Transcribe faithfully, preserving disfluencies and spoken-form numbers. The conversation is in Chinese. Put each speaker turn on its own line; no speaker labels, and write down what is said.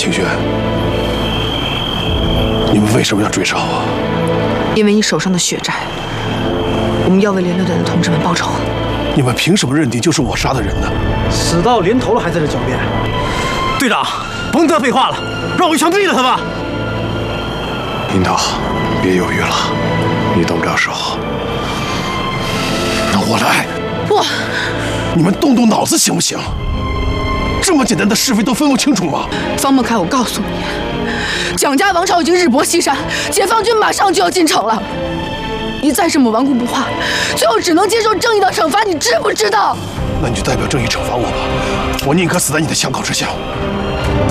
清轩，你们为什么要追杀我？
因为你手上的血债，我们要为连六队的同志们报仇。
你们凭什么认定就是我杀的人呢？
死到临头了还在这狡辩，队长，甭得废话了，让我一枪毙了他吧！
樱桃，别犹豫了，你动不了手，让我来。
不，
你们动动脑子行不行？这么简单的是非都分不清楚吗？
方孟开，我告诉你，蒋家王朝已经日薄西山，解放军马上就要进城了。你再这么顽固不化，最后只能接受正义的惩罚，你知不知道？
那你就代表正义惩罚我吧，我宁可死在你的枪口之下。